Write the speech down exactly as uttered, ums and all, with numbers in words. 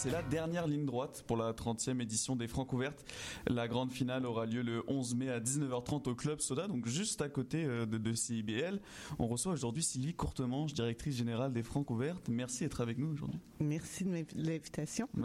c'est la dernière ligne droite pour la trentième édition des Francouvertes. La grande finale aura lieu le onze mai à dix-neuf heures trente au Club Soda, donc juste à côté de, de C I B L. On reçoit aujourd'hui Sylvie Courtemanche, directrice générale des Francouvertes. Merci d'être avec nous aujourd'hui. Merci de l'invitation.